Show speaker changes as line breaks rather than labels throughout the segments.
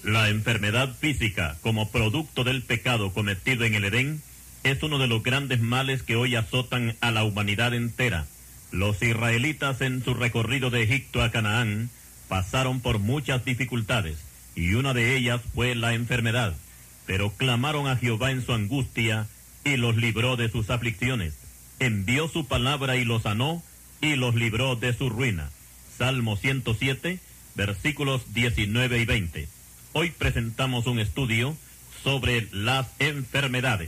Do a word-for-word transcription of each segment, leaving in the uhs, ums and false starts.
La enfermedad física, como producto del pecado cometido en el Edén, es uno de los grandes males que hoy azotan a la humanidad entera. Los israelitas en su recorrido de Egipto a Canaán pasaron por muchas dificultades, y una de ellas fue la enfermedad, pero clamaron a Jehová en su angustia, y los libró de sus aflicciones. Envió su palabra y los sanó, y los libró de su ruina. Salmo ciento siete, versículos diecinueve y veinte. Hoy presentamos un estudio sobre las enfermedades.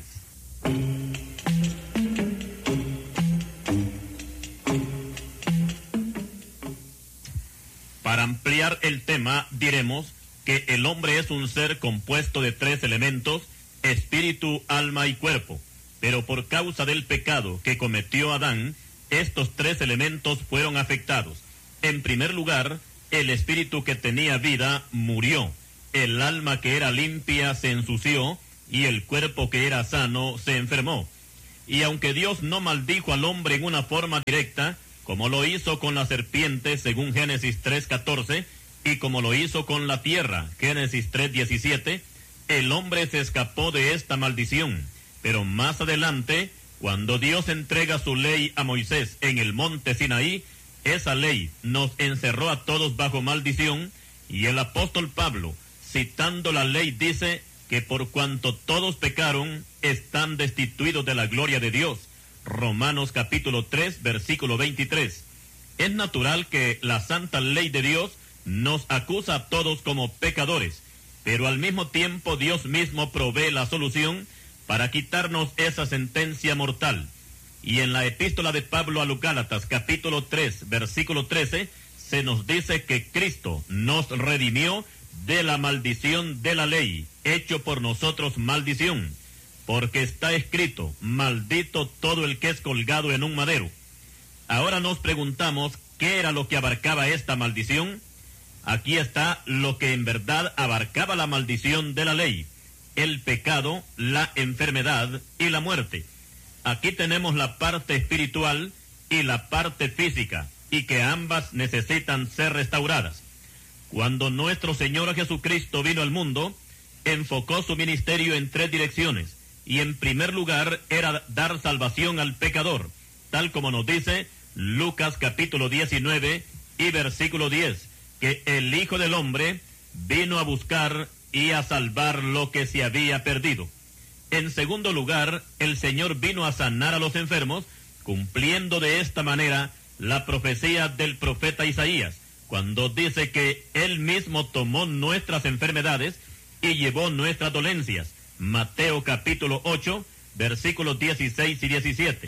Para ampliar el tema, diremos que el hombre es un ser compuesto de tres elementos: espíritu, alma y cuerpo. Pero por causa del pecado que cometió Adán, estos tres elementos fueron afectados. En primer lugar, el espíritu que tenía vida murió, el alma que era limpia se ensució, y el cuerpo que era sano se enfermó. Y aunque Dios no maldijo al hombre en una forma directa, como lo hizo con la serpiente según Génesis tres catorce, y como lo hizo con la tierra, Génesis tres diecisiete, el hombre se escapó de esta maldición. Pero más adelante, cuando Dios entrega su ley a Moisés en el monte Sinaí, esa ley nos encerró a todos bajo maldición, y el apóstol Pablo, citando la ley, dice que por cuanto todos pecaron, están destituidos de la gloria de Dios. Romanos capítulo tres, versículo veintitrés. Es natural que la santa ley de Dios nos acusa a todos como pecadores, pero al mismo tiempo Dios mismo provee la solución para quitarnos esa sentencia mortal. Y en la epístola de Pablo a los Gálatas, capítulo tres, versículo trece, se nos dice que Cristo nos redimió de la maldición de la ley, hecho por nosotros maldición, porque está escrito: maldito todo el que es colgado en un madero. Ahora nos preguntamos, ¿qué era lo que abarcaba esta maldición? Aquí está lo que en verdad abarcaba la maldición de la ley: el pecado, la enfermedad y la muerte. Aquí tenemos la parte espiritual y la parte física, y que ambas necesitan ser restauradas. Cuando nuestro Señor Jesucristo vino al mundo, enfocó su ministerio en tres direcciones, y en primer lugar era dar salvación al pecador, tal como nos dice Lucas capítulo diecinueve y versículo diez, que el Hijo del Hombre vino a buscar y a salvar lo que se había perdido. En segundo lugar, el Señor vino a sanar a los enfermos, cumpliendo de esta manera la profecía del profeta Isaías, cuando dice que Él mismo tomó nuestras enfermedades y llevó nuestras dolencias. Mateo capítulo ocho, versículos dieciséis y diecisiete.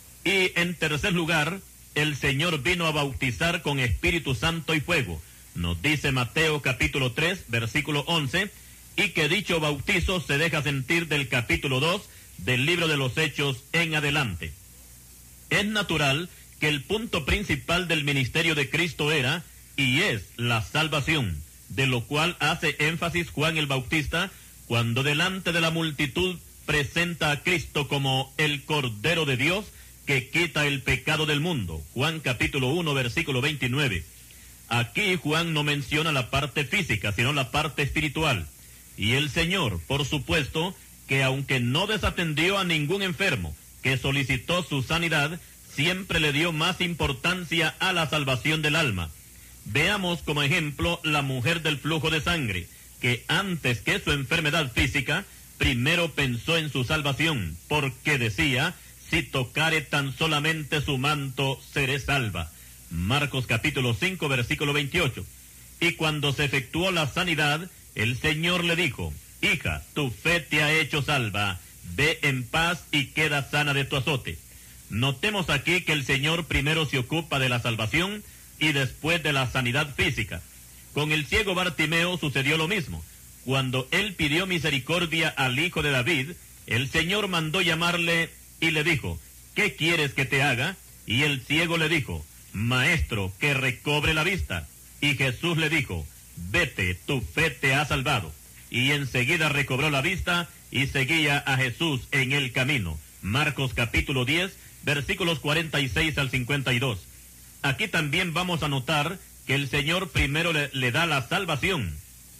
Y en tercer lugar, el Señor vino a bautizar con Espíritu Santo y fuego. Nos dice Mateo capítulo tres, versículo once, y que dicho bautizo se deja sentir del capítulo dos del libro de los Hechos en adelante. Es natural que el punto principal del ministerio de Cristo era y es la salvación, de lo cual hace énfasis Juan el Bautista cuando delante de la multitud presenta a Cristo como el Cordero de Dios que quita el pecado del mundo. Juan capítulo uno, versículo veintinueve. Aquí Juan no menciona la parte física, sino la parte espiritual. Y el Señor, por supuesto, que aunque no desatendió a ningún enfermo que solicitó su sanidad, siempre le dio más importancia a la salvación del alma. Veamos como ejemplo la mujer del flujo de sangre, que antes que su enfermedad física, primero pensó en su salvación, porque decía: si tocare tan solamente su manto, seré salva. Marcos capítulo cinco, versículo veintiocho. Y cuando se efectuó la sanidad, el Señor le dijo: hija, tu fe te ha hecho salva, ve en paz y queda sana de tu azote. Notemos aquí que el Señor primero se ocupa de la salvación y después de la sanidad física. Con el ciego Bartimeo sucedió lo mismo. Cuando él pidió misericordia al Hijo de David, el Señor mandó llamarle y le dijo: ¿qué quieres que te haga? Y el ciego le dijo: Maestro, que recobre la vista. Y Jesús le dijo: vete, tu fe te ha salvado. Y enseguida recobró la vista y seguía a Jesús en el camino. Marcos capítulo diez, versículos cuarenta y seis al cincuenta y dos. Aquí también vamos a notar que el Señor primero le, le da la salvación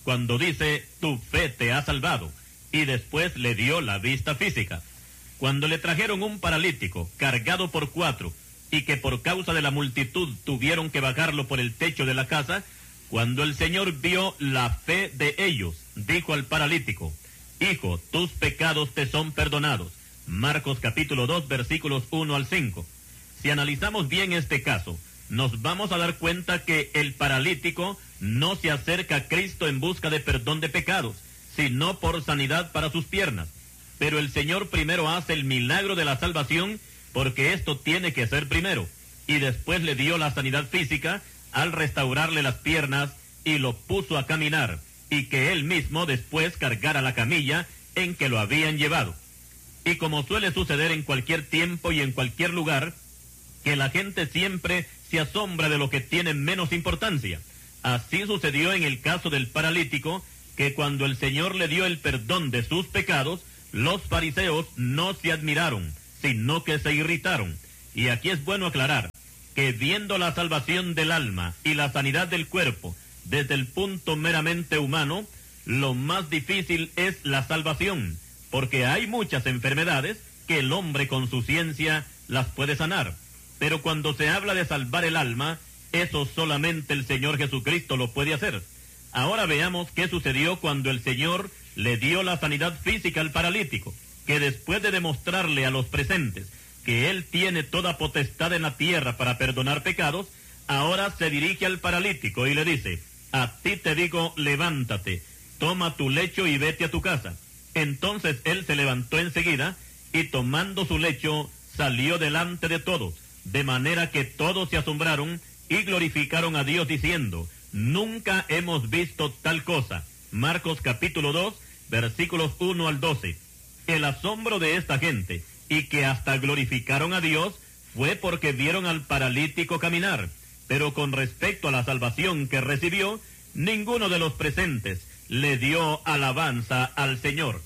cuando dice, tu fe te ha salvado, y después le dio la vista física. Cuando le trajeron un paralítico cargado por cuatro, y que por causa de la multitud tuvieron que bajarlo por el techo de la casa, cuando el Señor vio la fe de ellos, dijo al paralítico, hijo, tus pecados te son perdonados. Marcos capítulo dos, versículos uno al cinco. Si analizamos bien este caso, nos vamos a dar cuenta que el paralítico no se acerca a Cristo en busca de perdón de pecados, sino por sanidad para sus piernas. Pero el Señor primero hace el milagro de la salvación, porque esto tiene que ser primero, y después le dio la sanidad física al restaurarle las piernas y lo puso a caminar, y que él mismo después cargara la camilla en que lo habían llevado. Y como suele suceder en cualquier tiempo y en cualquier lugar, que la gente siempre se asombra de lo que tiene menos importancia. Así sucedió en el caso del paralítico, que cuando el Señor le dio el perdón de sus pecados, los fariseos no se admiraron, sino que se irritaron. Y aquí es bueno aclarar que viendo la salvación del alma y la sanidad del cuerpo desde el punto meramente humano, lo más difícil es la salvación, porque hay muchas enfermedades que el hombre con su ciencia las puede sanar. Pero cuando se habla de salvar el alma, eso solamente el Señor Jesucristo lo puede hacer. Ahora veamos qué sucedió cuando el Señor le dio la sanidad física al paralítico, que después de demostrarle a los presentes que Él tiene toda potestad en la tierra para perdonar pecados, ahora se dirige al paralítico y le dice, a ti te digo, levántate, toma tu lecho y vete a tu casa. Entonces él se levantó enseguida y tomando su lecho salió delante de todos, de manera que todos se asombraron y glorificaron a Dios diciendo, nunca hemos visto tal cosa. Marcos capítulo dos, versículos uno al doce. El asombro de esta gente, y que hasta glorificaron a Dios, fue porque vieron al paralítico caminar. Pero con respecto a la salvación que recibió, ninguno de los presentes le dio alabanza al Señor.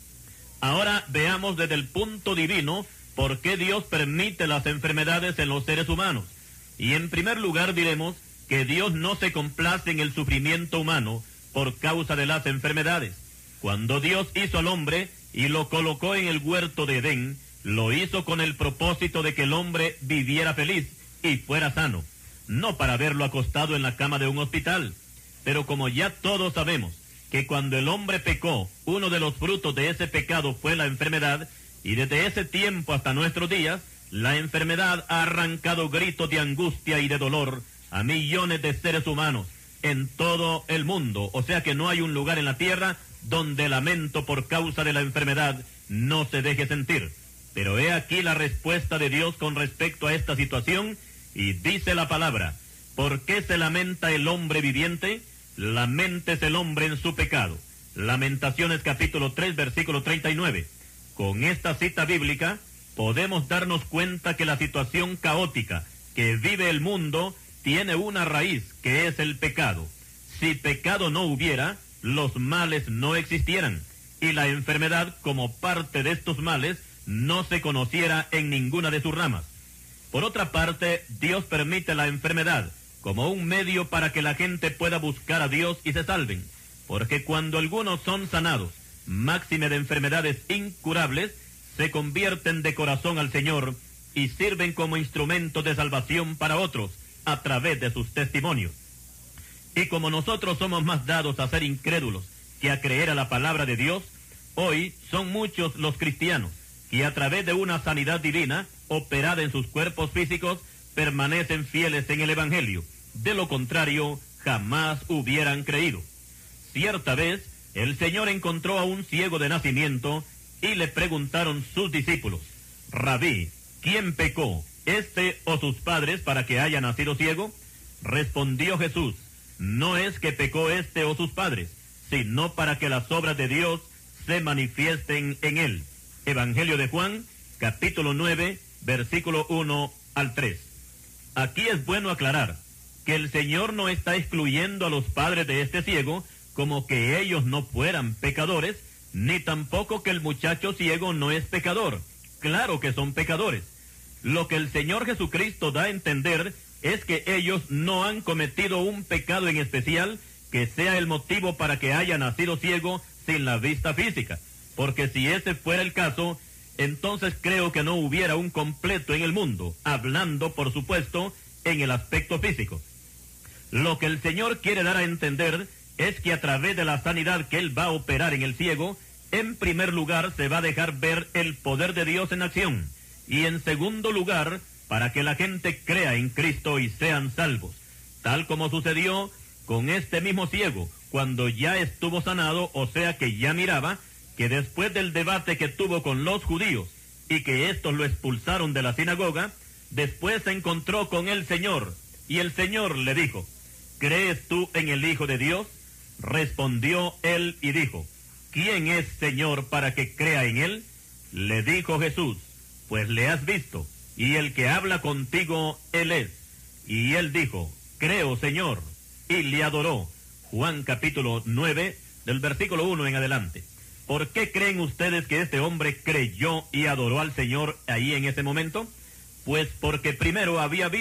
Ahora veamos desde el punto divino por qué Dios permite las enfermedades en los seres humanos. Y en primer lugar diremos que Dios no se complace en el sufrimiento humano por causa de las enfermedades. Cuando Dios hizo al hombre y lo colocó en el huerto de Edén, lo hizo con el propósito de que el hombre viviera feliz y fuera sano, no para verlo acostado en la cama de un hospital. Pero como ya todos sabemos que cuando el hombre pecó, uno de los frutos de ese pecado fue la enfermedad, y desde ese tiempo hasta nuestros días, la enfermedad ha arrancado gritos de angustia y de dolor a millones de seres humanos en todo el mundo. O sea que no hay un lugar en la tierra donde el lamento por causa de la enfermedad no se deje sentir. Pero he aquí la respuesta de Dios con respecto a esta situación, y dice la palabra, ¿por qué se lamenta el hombre viviente? Laméntese el hombre en su pecado. Lamentaciones capítulo tres, versículo treinta y nueve. Con esta cita bíblica podemos darnos cuenta que la situación caótica que vive el mundo tiene una raíz, que es el pecado. Si pecado no hubiera, los males no existieran, y la enfermedad como parte de estos males no se conociera en ninguna de sus ramas. Por otra parte, Dios permite la enfermedad como un medio para que la gente pueda buscar a Dios y se salven, porque cuando algunos son sanados, máxime de enfermedades incurables, se convierten de corazón al Señor y sirven como instrumentos de salvación para otros a través de sus testimonios. Y como nosotros somos más dados a ser incrédulos que a creer a la palabra de Dios, hoy son muchos los cristianos que a través de una sanidad divina operada en sus cuerpos físicos permanecen fieles en el Evangelio. De lo contrario, jamás hubieran creído. Cierta vez, el Señor encontró a un ciego de nacimiento y le preguntaron sus discípulos, Rabí, ¿quién pecó, este o sus padres, para que haya nacido ciego? Respondió Jesús, no es que pecó este o sus padres, sino para que las obras de Dios se manifiesten en él. Evangelio de Juan, capítulo nueve, versículo uno al tres. Aquí es bueno aclarar que el Señor no está excluyendo a los padres de este ciego como que ellos no fueran pecadores, ni tampoco que el muchacho ciego no es pecador. Claro que son pecadores. Lo que el Señor Jesucristo da a entender es que ellos no han cometido un pecado en especial que sea el motivo para que haya nacido ciego sin la vista física, porque si ese fuera el caso, entonces creo que no hubiera un completo en el mundo, hablando, por supuesto, en el aspecto físico. Lo que el Señor quiere dar a entender es que a través de la sanidad que Él va a operar en el ciego, en primer lugar se va a dejar ver el poder de Dios en acción, y en segundo lugar, para que la gente crea en Cristo y sean salvos, tal como sucedió con este mismo ciego, cuando ya estuvo sanado, o sea que ya miraba, que después del debate que tuvo con los judíos, y que estos lo expulsaron de la sinagoga, después se encontró con el Señor, y el Señor le dijo, ¿crees tú en el Hijo de Dios? Respondió él y dijo, ¿quién es Señor para que crea en él? Le dijo Jesús, pues le has visto, y el que habla contigo, él es. Y él dijo, creo, Señor, y le adoró. Juan capítulo nueve, del versículo uno en adelante. ¿Por qué creen ustedes que este hombre creyó y adoró al Señor ahí en ese momento? Pues porque primero había visto